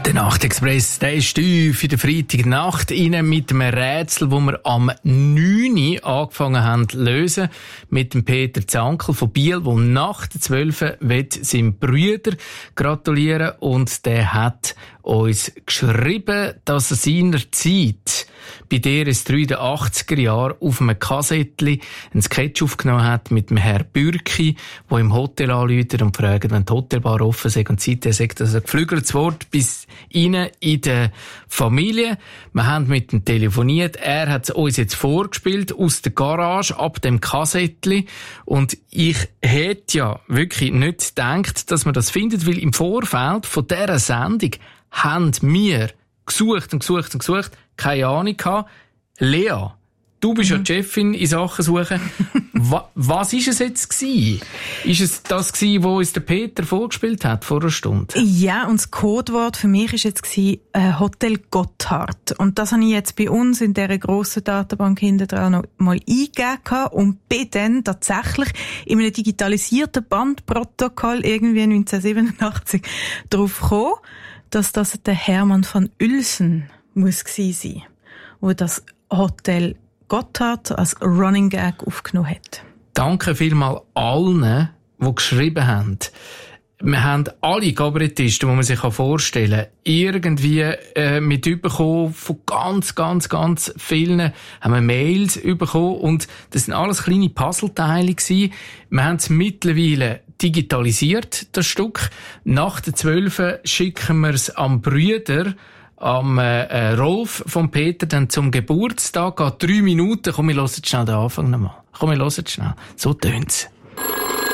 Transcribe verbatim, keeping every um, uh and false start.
Der Nachtexpress, der ist tief in der Freitagnacht rein mit einem Rätsel, das wir am neun Uhr angefangen haben zu lösen. Mit dem Peter Zankel von Biel, der nach der zwölf seinem Brüder gratulieren und der hat uns geschrieben, dass er seinerzeit bei D R S drei in den achtziger Jahren auf einem Kassettli einen Sketch aufgenommen hat mit dem Herr Bürki, der im Hotel anruft und fragt, wenn die Hotelbar offen ist. Und seitdem sagt er ein geflügeltes Wort bis rein in der Familie. Wir haben mit ihm telefoniert. Er hat es uns jetzt vorgespielt aus der Garage ab dem Kassettli. Und ich hätte ja wirklich nicht gedacht, dass man das findet, weil im Vorfeld von dieser Sendung haben wir gesucht und gesucht und gesucht, keine Ahnung gehabt. Lea, du bist mhm. ja die Chefin in Sachen Suchen. Wa- was ist es jetzt gewesen? Ist es das gewesen, was uns der Peter vorgespielt hat vor einer Stunde? Ja, und das Codewort für mich war jetzt gewesen, äh, Hotel Gotthard. Und das habe ich jetzt bei uns in dieser grossen Datenbank hinten dran noch mal eingegeben und bin dann tatsächlich in einem digitalisierten Bandprotokoll irgendwie neunzehnhundertsiebenundachtzig drauf gekommen, dass das der Hermann van Uelsen muss gewesen sein, wo das Hotel Gotthard als Running Gag aufgenommen hat. Danke vielmals allen, die geschrieben haben. Wir haben alle Kabarettisten, die man sich vorstellen kann, irgendwie äh, mit bekommen von ganz, ganz, ganz vielen, haben wir Mails bekommen und das sind alles kleine Puzzleteile gewesen. Wir haben es mittlerweile digitalisiert, das Stück. Nach der zwölf schicken wir es am Brüder, am äh, Rolf von Peter, dann zum Geburtstag. Geht drei Minuten. Komm, wir hören schnell den Anfang nochmal. Komm, wir hören schnell. So tönt's.